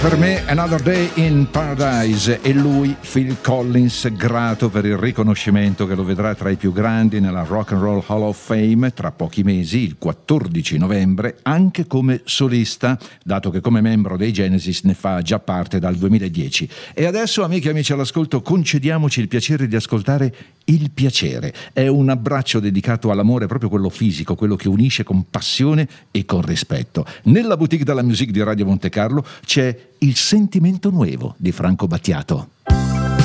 Per me Another Day in Paradise, e lui, Phil Collins, grato per il riconoscimento che lo vedrà tra i più grandi nella Rock and Roll Hall of Fame tra pochi mesi, il 14 novembre, anche come solista, dato che come membro dei Genesis ne fa già parte dal 2010. E adesso, amiche e amici all'ascolto, concediamoci il piacere di ascoltare Il Piacere. È un abbraccio dedicato all'amore, proprio quello fisico, quello che unisce con passione e con rispetto. Nella boutique della musique di Radio Monte Carlo c'è Il sentimento nuovo di Franco Battiato.